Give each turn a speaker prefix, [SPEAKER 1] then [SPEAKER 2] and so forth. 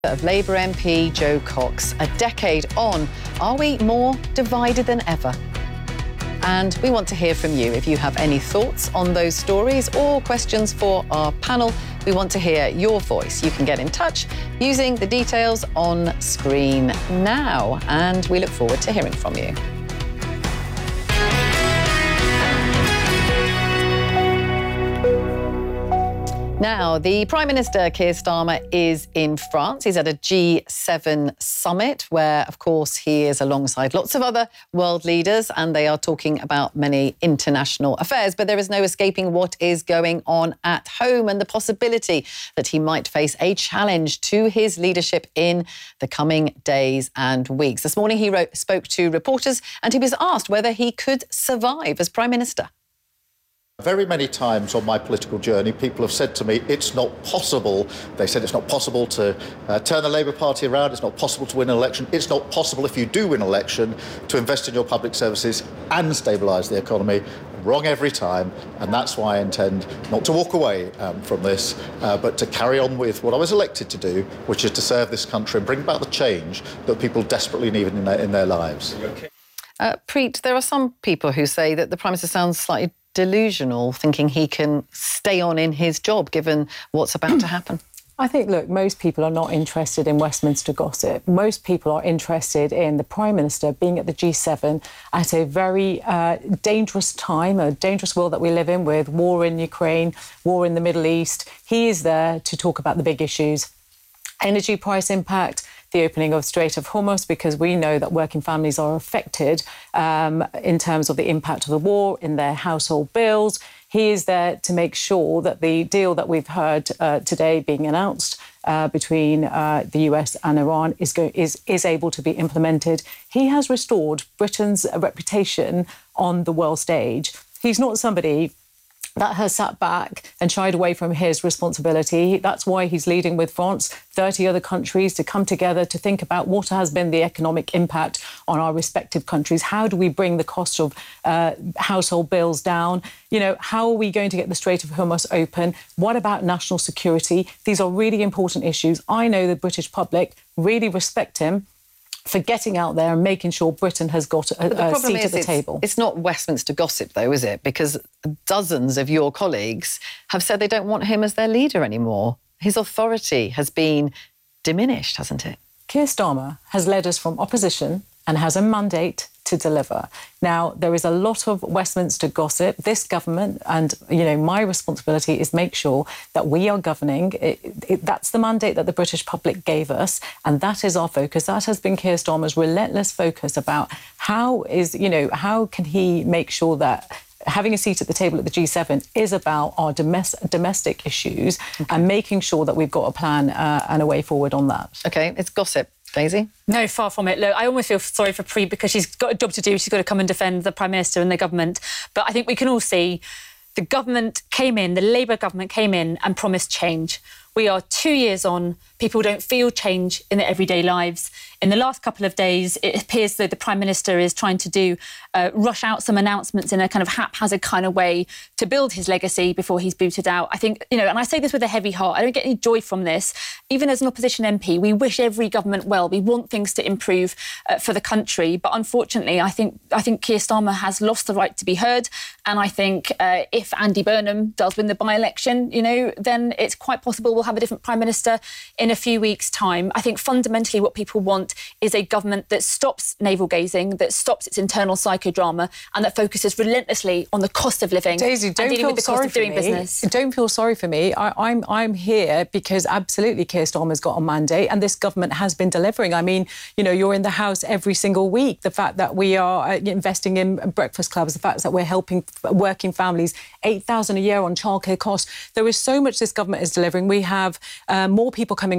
[SPEAKER 1] Of Labour MP Jo Cox. A decade on, are we more divided than ever? And we want to hear from you. If you have any thoughts on those stories or questions for our panel, we want to hear your voice. You can get in touch using the details on screen now, and we look forward to hearing from you. Now, the Prime Minister, Keir Starmer, is in France. He's at a G7 summit where, of course, he is alongside lots of other world leaders and they are talking about many international affairs. But there is no escaping what is going on at home and the possibility that he might face a challenge to his leadership in the coming days and weeks. This morning, he spoke to reporters and he was asked whether he could survive as Prime Minister.
[SPEAKER 2] Very many times on my political journey, people have said to me, it's not possible. They said it's not possible to turn the Labour Party around. It's not possible to win an election. It's not possible, if you do win an election, to invest in your public services and stabilise the economy. Wrong every time. And that's why I intend not to walk away from this, but to carry on with what I was elected to do, which is to serve this country and bring about the change that people desperately need in their lives.
[SPEAKER 1] Preet, there are some people who say that the Prime Minister sounds slightly delusional, thinking he can stay on in his job given what's about to happen.
[SPEAKER 3] I think, look, most people are not interested in Westminster gossip. Most people are interested in the Prime Minister being at the G7 at a very dangerous time, a dangerous world that we live in, with war in Ukraine, war in the Middle East. He is there to talk about the big issues. Energy price impact, the opening of Strait of Hormuz, because we know that working families are affected in terms of the impact of the war in their household bills. He is there to make sure that the deal that we've heard today being announced between the US and Iran is able to be implemented. He has restored Britain's reputation on the world stage. He's not somebody that has sat back and shied away from his responsibility. That's why he's leading with France, 30 other countries, to come together to think about what has been the economic impact on our respective countries. How do we bring the cost of household bills down? You know, how are we going to get the Strait of Hormuz open? What about national security? These are really important issues. I know the British public really respect him for getting out there and making sure Britain has got a seat at the table.
[SPEAKER 1] It's not Westminster gossip, though, is it? Because dozens of your colleagues have said they don't want him as their leader anymore. His authority has been diminished, hasn't it?
[SPEAKER 3] Keir Starmer has led us from opposition and has a mandate to deliver. Now, there is a lot of Westminster gossip. This government and, you know, my responsibility is make sure that we are governing. That's the mandate that the British public gave us, and that is our focus. That has been Keir Starmer's relentless focus about how can he make sure that having a seat at the table at the G7 is about our domestic issues and making sure that we've got a plan and a way forward on that.
[SPEAKER 1] OK, it's gossip. Daisy?
[SPEAKER 4] No, far from it. Look, I almost feel sorry for Preet because she's got a job to do. She's got to come and defend the Prime Minister and the government. But I think we can all see the government came in, the Labour government came in and promised change. We are 2 years on. People don't feel change in their everyday lives. In the last couple of days, it appears that the Prime Minister is trying to rush out some announcements in a kind of haphazard kind of way to build his legacy before he's booted out. I think, and I say this with a heavy heart, I don't get any joy from this. Even as an opposition MP, we wish every government well. We want things to improve for the country. But unfortunately, I think Keir Starmer has lost the right to be heard. And I think if Andy Burnham does win the by-election, then it's quite possible we'll have a different Prime Minister in a few weeks' time. I think fundamentally what people want is a government that stops navel-gazing, that stops its internal psychodrama, and that focuses relentlessly on the cost of living.
[SPEAKER 3] Daisy, don't feel sorry for me. Don't feel sorry for me. I'm here because absolutely Keir Starmer's got a mandate, and this government has been delivering. I mean, you're in the House every single week. The fact that we are investing in breakfast clubs, the fact that we're helping working families, $8,000 a year on childcare costs. There is so much this government is delivering. We have more people coming